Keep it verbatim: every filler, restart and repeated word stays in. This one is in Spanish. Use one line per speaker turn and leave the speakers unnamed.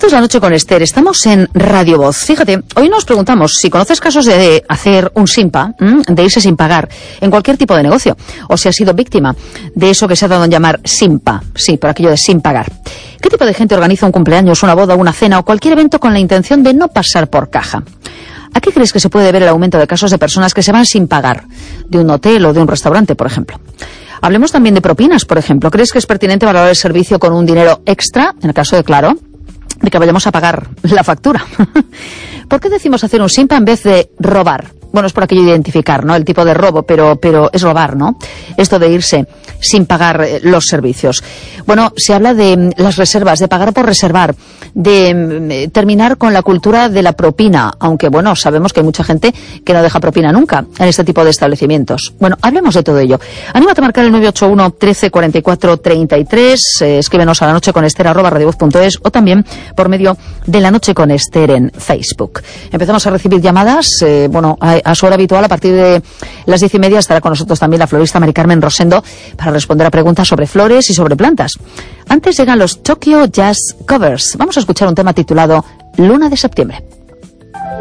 Esto es La Noche con Esther, estamos en Radio Voz. Fíjate, hoy nos preguntamos si conoces casos de hacer un simpa, de irse sin pagar en cualquier tipo de negocio, o si has sido víctima de eso que se ha dado en llamar simpa, sí, por aquello de sin pagar. ¿Qué tipo de gente organiza un cumpleaños, una boda, una cena o cualquier evento con la intención de no pasar por caja? ¿A qué crees que se puede ver el aumento de casos de personas que se van sin pagar de un hotel o de un restaurante, por ejemplo? Hablemos también de propinas, por ejemplo. ¿Crees que es pertinente valorar el servicio con un dinero extra, en el caso de Claro, de que vayamos a pagar la factura? ¿Por qué decimos hacer un simpa en vez de robar? Bueno, es por aquello de identificar, ¿no? El tipo de robo, pero, pero es robar, ¿no? Esto de irse sin pagar eh, los servicios. Bueno, se habla de mm, las reservas, de pagar por reservar, de mm, terminar con la cultura de la propina, aunque, bueno, sabemos que hay mucha gente que no deja propina nunca en este tipo de establecimientos. Bueno, hablemos de todo ello. Anímate a marcar el nueve ocho uno, trece, cuarenta y cuatro, treinta y tres, eh, escríbenos a la noche con Esther arroba radiovoz punto es o también por medio de La Noche con Esther en Facebook. Empezamos a recibir llamadas, eh, bueno, a, a su hora habitual, a partir de las diez y media estará con nosotros también la florista Mari Carmen Rosendo para responder a preguntas sobre flores y sobre plantas. Antes llegan los Tokyo Jazz Covers. Vamos a escuchar un tema titulado Luna de Septiembre.